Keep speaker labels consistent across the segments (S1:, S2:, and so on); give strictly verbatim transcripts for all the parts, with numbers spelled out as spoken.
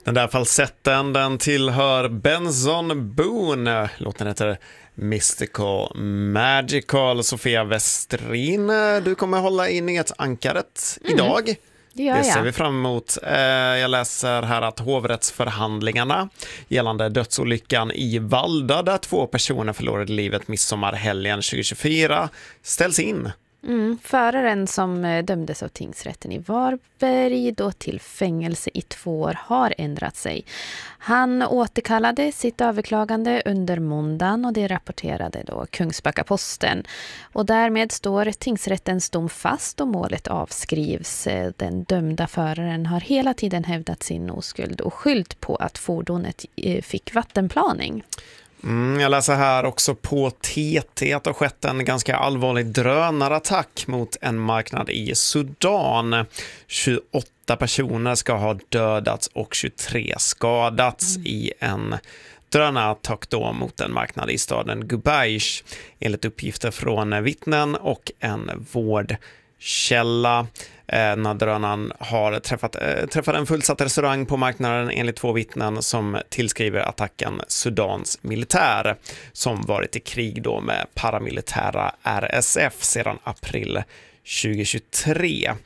S1: Den där falsetten, den tillhör Benson Boone. Låten heter Mystical Magical. Sofia Westrin, du kommer hålla i nyhetsankaret mm. idag.
S2: Det, gör
S1: det ser
S2: jag.
S1: vi fram emot. Jag läser här att hovrättsförhandlingarna gällande dödsolyckan i Valda, där två personer förlorade livet midsommarhelgen tjugohundratjugofyra, ställs in.
S2: Mm, föraren som dömdes av tingsrätten i Varberg då till fängelse i två år har ändrat sig. Han återkallade sitt överklagande under måndagen och det rapporterade då Kungsbacka-Posten. Och därmed står tingsrättens dom fast och målet avskrivs. Den dömda föraren har hela tiden hävdat sin oskuld och skyllt på att fordonet fick vattenplaning.
S1: Mm, jag läser här också på T T att det har skett en ganska allvarlig drönarattack mot en marknad i Sudan. tjugoåtta personer ska ha dödats och tjugotre skadats mm. i en drönarattack då mot en marknad i staden Gubaish, enligt uppgifter från vittnen och en vårdkälla. Eh, när drönaren har träffat, eh, träffat en fullsatt restaurang på marknaden, enligt två vittnen som tillskriver attacken Sudans militär som varit i krig då med paramilitära R S F sedan april tjugohundratjugotre.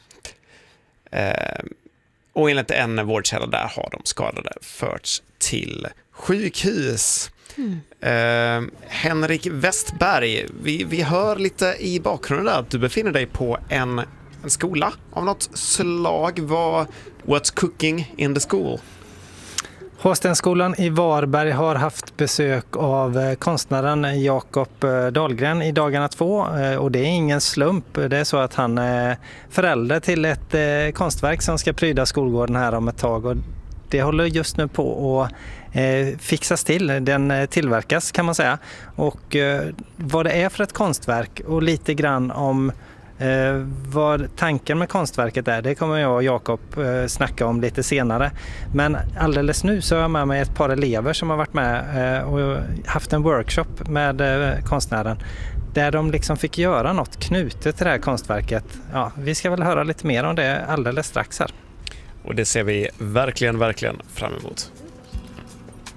S1: Eh, och enligt en vårdkälla där har de skadade förts till sjukhus. Mm. Eh, Henrik Westberg, vi, vi hör lite i bakgrunden där att du befinner dig på en En skola av något slag. Vad, what's cooking in the school?
S3: Håstenskolan i Varberg har haft besök av konstnären Jakob Dahlgren i dagarna två. Och det är ingen slump. Det är så att han är förälder till ett konstverk som ska pryda skolgården här om ett tag. Och det håller just nu på att fixas till. Den tillverkas kan man säga. Och vad det är för ett konstverk och lite grann om Eh, vad tanken med konstverket är, det kommer jag och Jakob eh, snacka om lite senare. Men alldeles nu så har jag med mig ett par elever som har varit med eh, och haft en workshop med eh, konstnären där de liksom fick göra något knutet till det här konstverket. Ja, vi ska väl höra lite mer om det alldeles strax här.
S1: Och det ser vi verkligen, verkligen fram emot.